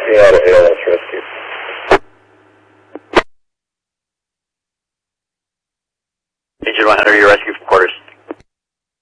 me out of ALS rescue. Agent 100, your rescue